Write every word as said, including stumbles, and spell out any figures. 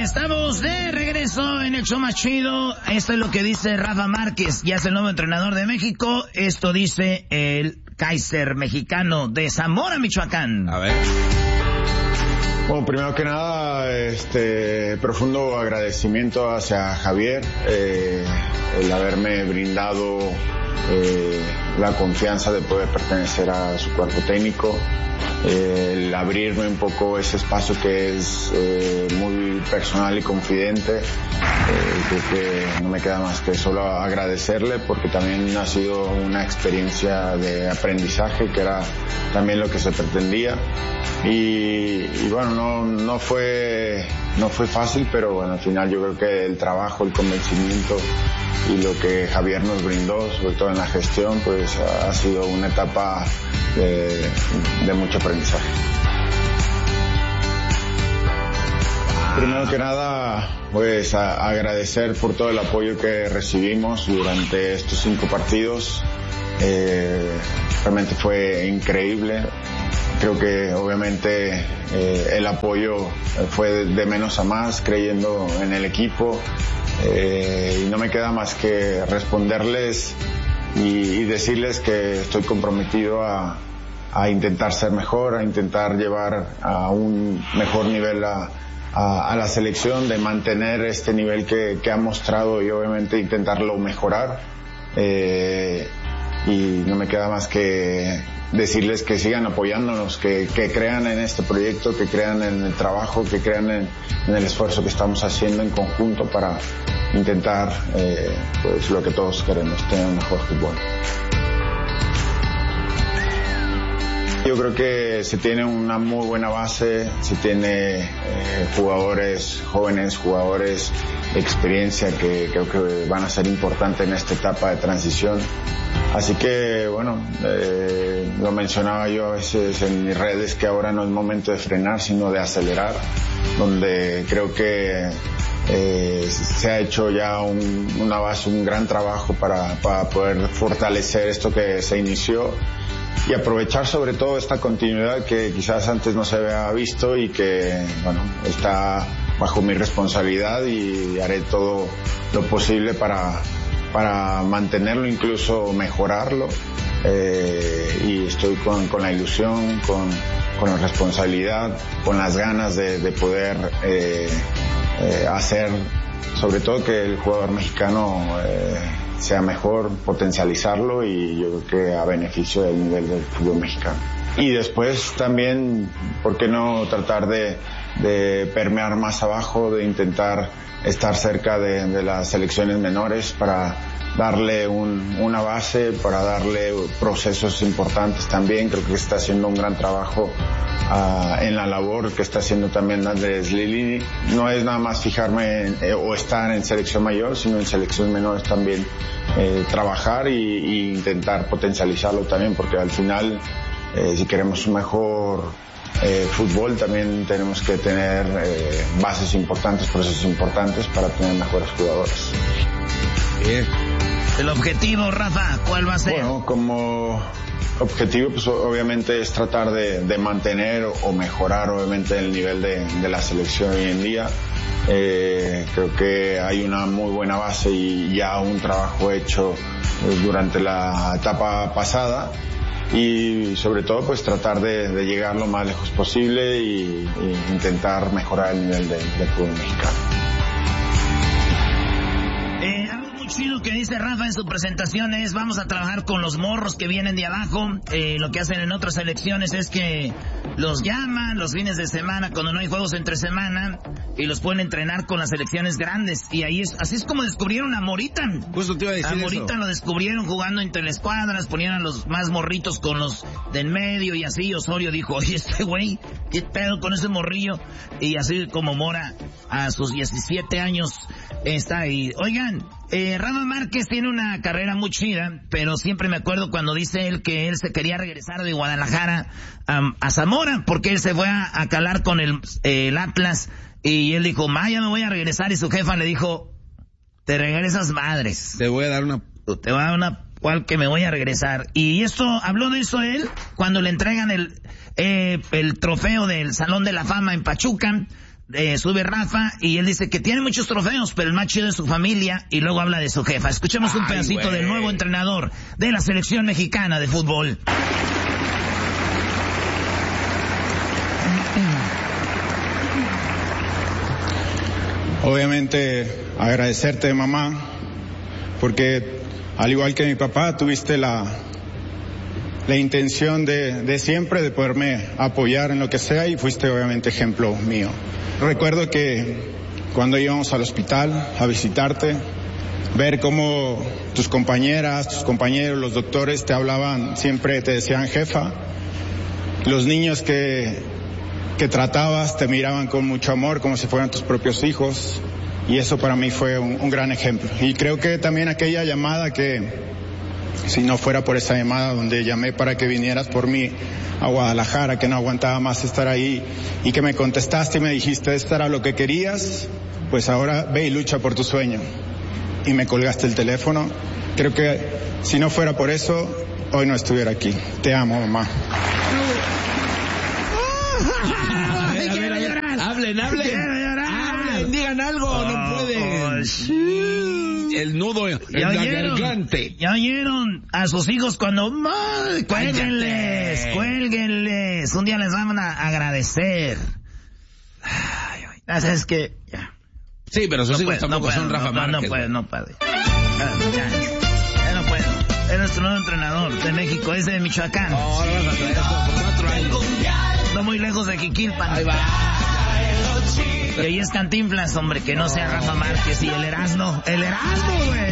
Estamos de regreso en el show más chido. Esto es lo que dice Rafa Márquez, ya es el nuevo entrenador de México. Esto dice el Kaiser mexicano de Zamora, Michoacán. A ver. Bueno, primero que nada, este profundo agradecimiento hacia Javier, eh, el haberme brindado eh, la confianza de poder pertenecer a su cuerpo técnico, eh, el abrirme un poco ese espacio que es eh, muy personal y confidente. Eh, creo que no me queda más que solo agradecerle, porque también ha sido una experiencia de aprendizaje, que era también lo que se pretendía. Y, y bueno, no, no fue, no fue fácil, pero bueno, al final yo creo que el trabajo, el convencimiento y lo que Javier nos brindó, sobre todo en la gestión, pues ha sido una etapa de, de mucho aprendizaje. Primero que nada, pues a, agradecer por todo el apoyo que recibimos durante estos cinco partidos. Eh, realmente fue increíble. Creo que obviamente eh, el apoyo fue de, de menos a más, creyendo en el equipo, eh, y no me queda más que responderles y, y decirles que estoy comprometido a, a intentar ser mejor, a intentar llevar a un mejor nivel a, a, a la selección, de mantener este nivel que, que ha mostrado y obviamente intentarlo mejorar. Eh, y no me queda más que decirles que sigan apoyándonos, que, que crean en este proyecto, que crean en el trabajo, que crean en, en el esfuerzo que estamos haciendo en conjunto para intentar eh, pues lo que todos queremos, tener un mejor fútbol. Yo creo que se tiene una muy buena base, se tiene eh, jugadores jóvenes, jugadores de experiencia que creo que van a ser importantes en esta etapa de transición. Así que, bueno, eh, lo mencionaba yo a veces en mis redes, que ahora no es momento de frenar, sino de acelerar, donde creo que eh, se ha hecho ya un, una base, un gran trabajo para, para poder fortalecer esto que se inició y aprovechar sobre todo esta continuidad que quizás antes no se había visto y que, bueno, está bajo mi responsabilidad, y haré todo lo posible para para mantenerlo, incluso mejorarlo, eh, y estoy con, con la ilusión, con, con la responsabilidad, con las ganas de, de poder eh, eh, hacer, sobre todo, que el jugador mexicano eh, sea mejor, potencializarlo, y yo creo que a beneficio del nivel del fútbol mexicano. Y después también, ¿por qué no tratar de, de permear más abajo, de intentar estar cerca de, de las selecciones menores para darle un, una base, para darle procesos importantes también? Creo que está haciendo un gran trabajo uh, en la labor que está haciendo también Andrés Lilini. No es nada más fijarme en, eh, o estar en selección mayor, sino en selecciones menores también eh, trabajar y, y intentar potencializarlo también, porque al final eh, si queremos un mejor Eh, fútbol, también tenemos que tener eh, bases importantes, procesos importantes para tener mejores jugadores. Bien. El objetivo, Rafa, ¿cuál va a ser? Bueno, como objetivo, pues obviamente es tratar de, de mantener o mejorar obviamente el nivel de, de la selección hoy en día. Eh, creo que hay una muy buena base y ya un trabajo hecho durante la etapa pasada. Y sobre todo pues tratar de, de llegar lo más lejos posible y, y intentar mejorar el nivel del de fútbol mexicano. Eh, algo muy chido que dice Rafa en su presentación es: vamos a trabajar con los morros que vienen de abajo. Eh, lo que hacen en otras selecciones es que los llaman los fines de semana cuando no hay juegos entre semana y los pueden entrenar con las selecciones grandes, y ahí es, así es como descubrieron a Morita. Justo te iba a decir a Morita eso. Lo descubrieron jugando entre las escuadras, ponían a los más morritos con los de en medio, y así Osorio dijo: oye, este güey, ¿qué pedo con ese morrillo? Y así como Mora a sus diecisiete años está ahí. Oigan, eh, Rafa Márquez tiene una carrera muy chida, pero siempre me acuerdo cuando dice él que él se quería regresar de Guadalajara a, a Zamora, porque él se fue a, a calar con el, eh, el Atlas. Y él dijo: ma, ya me voy a regresar. Y su jefa le dijo: te regresas madres. Te voy a dar una... Te voy a dar una cual que me voy a regresar. Y esto, habló de eso él cuando le entregan el, eh, el trofeo del Salón de la Fama en Pachuca. Eh, sube Rafa y él dice que tiene muchos trofeos, pero el más chido es su familia, y luego habla de su jefa. Escuchemos un Ay, pedacito wey. del nuevo entrenador de la selección mexicana de fútbol. Obviamente agradecerte, mamá, porque al igual que mi papá tuviste la la intención de, de siempre de poderme apoyar en lo que sea, y fuiste obviamente ejemplo mío. Recuerdo que cuando íbamos al hospital a visitarte, ver cómo tus compañeras, tus compañeros, los doctores te hablaban, siempre te decían jefa, los niños que, que tratabas te miraban con mucho amor como si fueran tus propios hijos, y eso para mí fue un, un gran ejemplo. Y creo que también aquella llamada que, si no fuera por esa llamada donde llamé para que vinieras por mí a Guadalajara, que no aguantaba más estar ahí, y que me contestaste y me dijiste, esto era lo que querías, pues ahora ve y lucha por tu sueño. Y me colgaste el teléfono. Creo que si no fuera por eso, hoy no estuviera aquí. Te amo, mamá. Ay, quiero llorar. Hablen, hablen. Quiero llorar. Hablen, digan algo, oh, no pueden. Oh, sí. El nudo en la garganta. Ya oyeron a sus hijos cuando... ¡Ay, cuélguenles! ¡Cuélguenles! Un día les van a agradecer. Ay, ay, es que... Ya. Sí, pero sus no hijos puede, tampoco no puedo, son Rafa no, Márquez. No puede, no puede. Ya, ya no puedo. Es nuestro nuevo entrenador de México, ese de Michoacán. Oh, lo vas a traer esto por cuatro años. No muy lejos de Jiquilpan. Ahí va. Y ahí es Cantinflas, hombre, que no sea Rafa Márquez y el Erasmo. El Erasmo, güey.